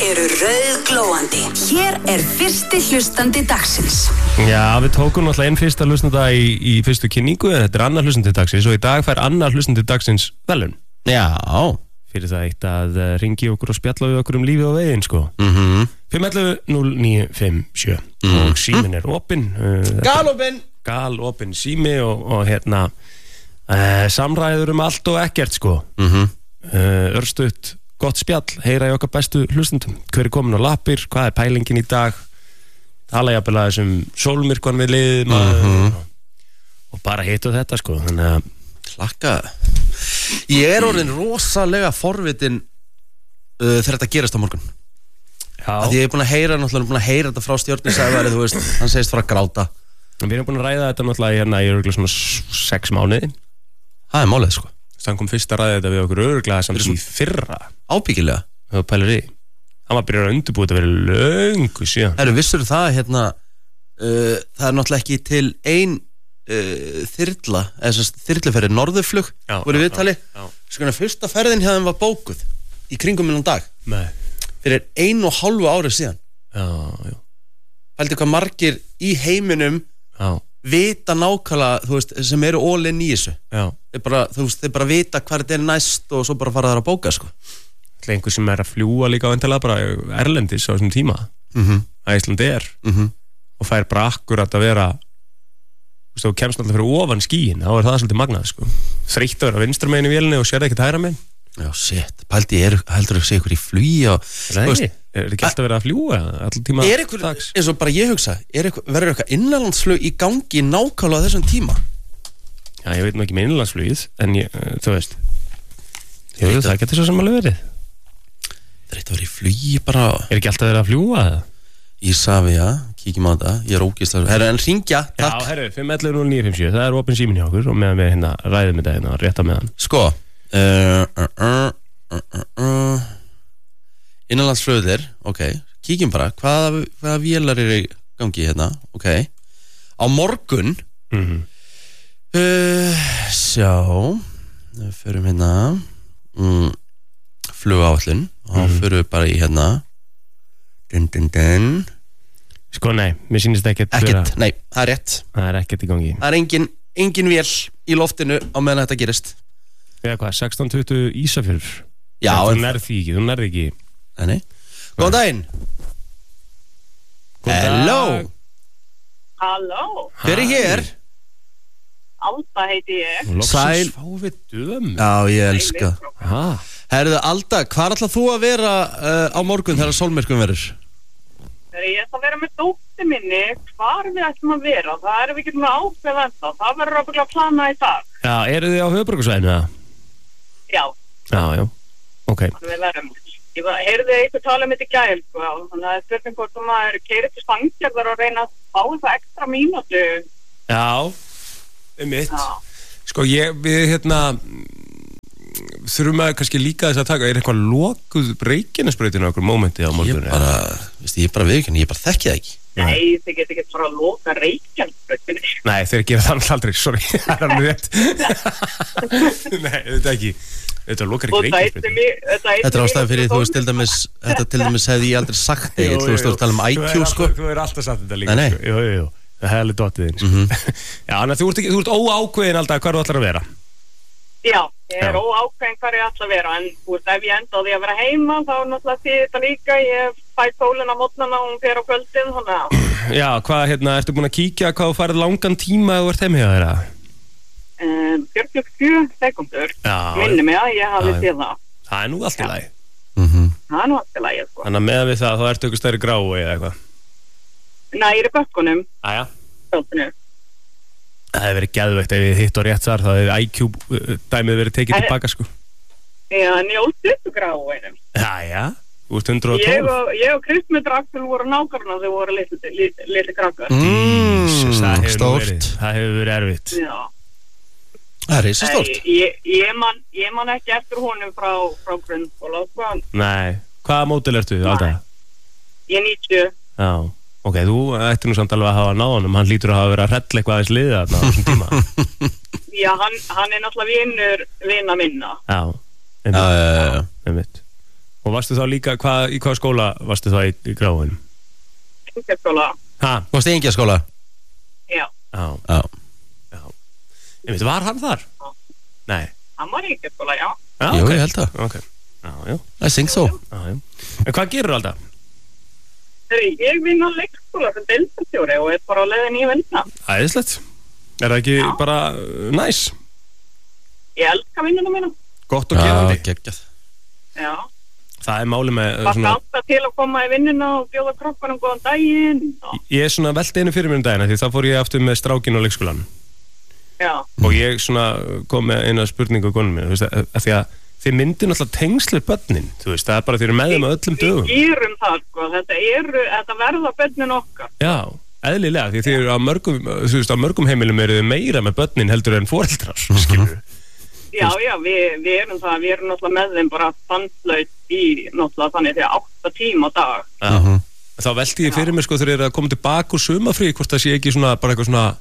eru rauðglóandi. Hér fyrsti hlustandi dagsins. Já, við tókum náttúrulega einn fyrsta hlustanda í fyrstu kynningu, en þetta annar hlustandi dagsins og í dag fær annar hlustandi dagsins velun. Já. Fyrir það eitt að ringi okkur og spjalla við okkur lífið á veginn, sko. 511-0957 og síminn opinn. Galopinn sími og hérna samræður allt og ekkert, sko. Örstutt, gott spjall, heyra í okkar bestu hlustendum. Hver komin á lappir, hvað pælingin í dag? Tala jafnvel að þessum sólmyrkvan við liðum og bara hitu þetta, sko. Þannig að Klakka. Ég orðin rosalega forvitin þegar þetta gerist á morgun. Já. Að ég búin að heyra þetta frá stjórnisæðari, þú veist, hann segist fara að gráta. Við erum búin að ræða þetta náttúrulega hérna í örugglega svona 6 mánuði. Það málið, sko. Þannig kom fyrst að ræða þetta við okkur örugglega samt í fyrra. Ábyggilega. Það var pælir í. Hann var byrjað að undirbúa þetta verið löngu síðan. Vissur það, hérna, það náttúrulega ekki til ein þyrla, eða þyrluferðir norðurflug, voru viðtali. Sko, fyrsta ferðin hjá þeim var bókuð í kringum innan dag. Nei. Fyrir 1,5 ári síðan. Já. Pældi hvað margir í heiminum vita nákvæmlega, þú veist, sem eru all in í þessu. Já. Þeir bara vita hvað þetta næst og svo bara fara þar að bóka, sko. Það einhver sem að fljúa líka á endalega bara erlendis á þessum tíma. Að Íslandi og fær bara akkurat að vera, þú veist, þú kemst alltaf fyrir ofan skíin, þá það svolítið magnað, sko. Þreytt að vera vinstra meginn í vélinni og sér ekkert hægra meginn. Já, shit, pældi, heldur þú að segja ykkur í flugi og... Nei, ekki alltaf verið að fljúa allir tíma dags? Eins og bara ég hugsa, verður eitthvað innanlandsflug í gangi nákvæmlega þessum tíma? Já, ég veit nú ekki með innanlandsflugið, en þú veist, það getur svo sem alveg verið. Það eitthvað verið í flugi bara... Ekki alltaf verið að fljúa það? Ísafja, kíkjum á þetta, ég ógeðslega... Herru, en hringja, takk. Já, herru, 511-0957, það opinn síminn hjá okkur og meðan við hérna ræðum þetta hérna, rétta með hann. Sko, innanlandsflugðir, ok, kíkjum bara, hvaða vélar í gangi hérna, ok. Á morgun, sjá, við förum hérna, flugáætlun, og þá förum við bara í hérna, Sko, nei, mér sýnist ekkert nei, það rétt. Það ekkert í gangi. Það engin vél í loftinu á meðan þetta gerist. Eða hvað, 1620 Ísafjörður? Já, þú nærði ekki. Nei. Góðan daginn. Halló. Hver hér? Alda heiti ég. Sæl. Já, ég elska. Herðu, Alda, hvað ætlar þú að vera á morgun þegar sólmyrkvinn verður? Ég ætla að vera með dóttur minni, hvar við ætlum að vera. Það við getum að ákveða ennþá. Það verður ábyggilega að plana í dag. Já, eru þið á höfuðborgarsvæðinu? Já. Já, ok. Við verðum. Ég heyrði eitthvað tala um þetta í gær, sko. Þannig að það spurning hvort maður keyrir til Stangjarðar og reyna að fá eitthvað ekstra mínútu. Já, mitt. Sko, við hérna... þurfum að kannski líka þess að taka eitthvað lokuð Reykjanesbrautinu á okkur mómenti á morgun. Ég bara þekki það ekki. Nei, þið getur ekki bara að loka Reykjanesbrautinu. Nei, þeir gera það aldrei, sorry. Það er alveg rétt. Nei, þetta ekki. Þetta lokar ekki Reykjanesbrautinu. Þetta ástæði fyrir, þú veist, til dæmis hefði ég aldrei sagt þig, þú veist, þú tala um IQ, sko. Þú er alltaf sagt þetta líka, sko. Jú. Það hefði alveg dottið þinn, sko. Já, þannig að þú ert óákveðin alltaf hvað þú ætlar að vera. Já, ég er óákveðin hvað ég ætla að vera, en ef ég enda á því að vera heima, þá náttúrulega því þetta líka, ég fæ sólinn á mótnana og hún fer á kvöldin, þannig að... Já, hvað, ertu búin að kíkja hvað þú farið langan tíma að þú ert heim hjá þeirra? 47 sekundur, minni mig að ég hafi séð það. Það er nú allt í lagi. Það er nú allt í lagi, sko. Þannig að meðan við það, þá ertu ykkur stærri grái eða eitthvað? Nei, ég er í bökkunum. Það hefur verið geðveikt ef ég hitt og rétt þar, þá hefur IQ-dæmið verið tekið tilbaka, sko. Já, en ég ólst upp gráinum. Já, þú ert 112. Ég og Kristmundur Axel voru nákvæmna þegar við voru litli krakkar. Stórt. Það hefur verið erfitt. Já. Það er reysa stórt. Ég man ekki eftir honum frá grunnskóla, sko. Nei, hvaða mótil ertu alltaf? Ég er 90. Já. Ok, þú ætti nú samt alveg að hafa náðunum, hann lítur að hafa verið að hrella eitthvað aðeins liða þarna á þessum tíma. Já, hann er náttúrulega vinur vina minna. Já, einmitt. Og varstu þá líka, í hvaða skóla varstu þá í Gráinum? Engjaskóla. Varstu í Engjaskóla? Já. Ég veit, var hann þar? Nei. Hann var í Engjaskóla, já. Jú, ég held það. Ok. Já. I think so. Já. En hvað gerur alltaf? Ég vinn á leikskóla sem deildarstjóri og bara á leiðinni í vinna. Æðislegt. Er það ekki bara næs? Ég elska vinnuna mína. Gott og gefandi. Geggjað. Já. Það er máli með Bara alltaf til að koma í vinnuna og bjóða kroppanum góðan daginn. Ég er svona velti einu fyrir mér daginn því þá fór ég aftur með strákin á leikskólan. Já. Og ég svona kom með eina spurningu á konum mér, af því að þið myndir náttúrulega tengslir börnin, þú veist, það er bara þeir eru með þeim á öllum dögum. Við gerum það, sko, þetta verða börnin okkar. Já, eðlilega, því þið eru á mörgum heimilum eru þið meira með börnin heldur en foreldrar, skilur. Já, við erum það, við erum náttúrulega með þeim bara stanslaut í náttúrulega þannig því 8 tíma á dag. Já, þá velti ég fyrir mér, sko, þeir eru að koma tilbaka úr sumafrí, hvort það sé ekki svona, bara eitthvað svona,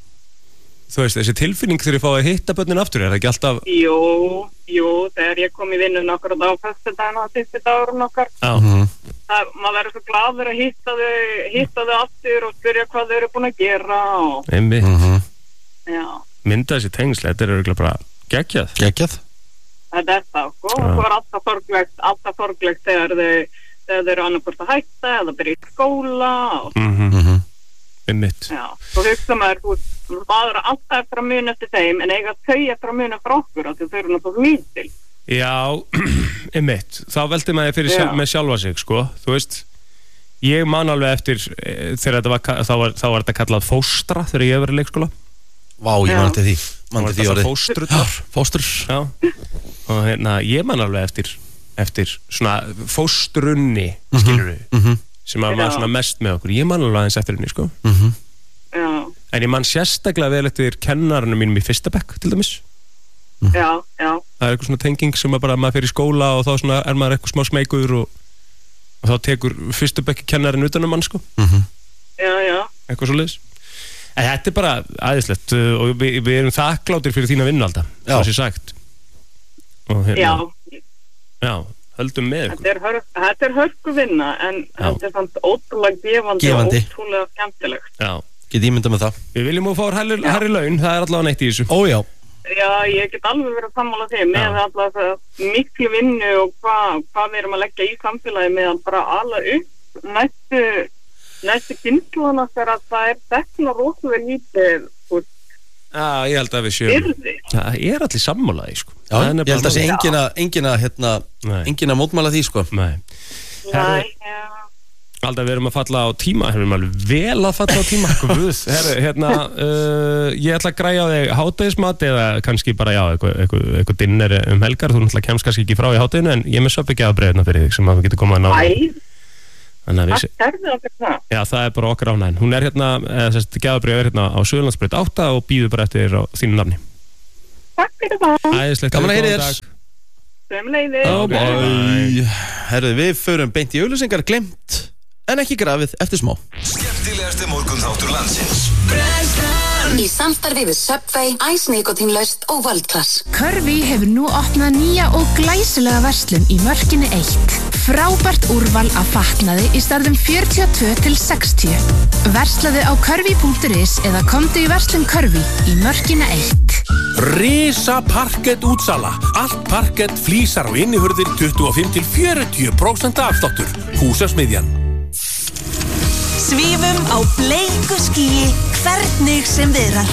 þú veist, þessi tilfinning þegar ég fá að hitta börnin aftur, er það ekki alltaf? Jú, þegar ég kom í vinnun okkur á föstudaginn og síðustu dagurinn okkar. Já. Maður verður svo glaður að hitta þau aftur og spyrja hvað þau eru búin að gera og... Einmitt. Já. Mynda þessi tengsli, þetta er örugglega bara geggjað. Þetta er það, sko. Það var alltaf sorglegt þegar þau eru annarkvort að hætta eða byrja í skóla og... Einmitt. Já, svo hugsa maður, maður er alltaf eftir að muna eftir þeim en eiga þau eftir að muna eftir okkur af því þau eru náttúrulega lítil. Já, einmitt. Þá velti maður með sjálfa sig, sko. Þú veist, ég man alveg eftir þegar þá var þetta kallað fóstra þegar ég var í leikskóla. Vá, ég man til því. Man til því orðið. Fóstrur. Já. Og ég man alveg eftir svona fóstrunni, skilur við. Sem var svona mest með okkur. Ég man alveg aðeins eftir henni, sko. Já. En ég man sérstaklega vel eftir kennarinn mínum í fyrsta bekk, til dæmis. Já. Það er eitthvað svona tenging sem bara maður fer í skóla og þá svona er maður eitthvað smá smeykur og þá tekur fyrsta bekk kennarinn utan mann, sko. Já. Eitthvað svoleiðis. En þetta er bara æðislegt og við erum þakkláttir fyrir þína vinnu alltaf, það sé sagt. Og Já, höldum með ykkur. Þetta er hörku vinna en þetta er samt ótrúlega gefandi og ótrúlega skemmtilegt. Já, get ímynda með það. Við viljum að fá hærri laun, það er allavega neitt í þessu. Ó, já. Já, ég get alveg verið að sammála því með allavega miklu vinnu og hvað við erum að leggja í samfélagi með að bara ala upp næstu kynsluðan þegar það er þekna rosalega lítið. Já, ég held að við séum. Það er allir sammálaði, sko. Já, ég held að sé engin að mótmæla því, sko. Nei. Alltaf við erum að falla á tíma, við erum alveg vel að falla á tíma. Guð, ég ætla að græja á þig hádegismat eða kannski bara, eitthvað dinner helgar. Þú náttúrulega kemst kannski ekki frá í hádeginu en ég með söpbyggjafabreyfna fyrir þig sem að við getum komað að ná. Já, það er bara okkar ánægin. Hún er gjafabreyf á Suðurlandsbraut 8 og býður bara eftir á þínu nafni. Takk fyrir það. Æðislegt. Gaman að heyra þér. Sömuleiðis. Herðu, við förum beint í auglýsingar, glemt en ekki grafið eftir smá. Skemmtilegasti morgunþáttur landsins. Í samstarfi við Subway, Ice Nikotínlaust og Worldclass. Körfi hefur nú opnað nýja og glæsilega verslun í Mörkinni 1. Frábært úrval af fatnaði í stærðum 42 til 60. Verslaðu á körfi.is eða komdu í verslun Körfi í Mörkinni 1. Risa parkett útsala. Allt parkett, flísar og innihurðir 25 til 40% afsláttur. Húsasmiðjan. Svífum á bleiku skýi hvernig sem viðrar.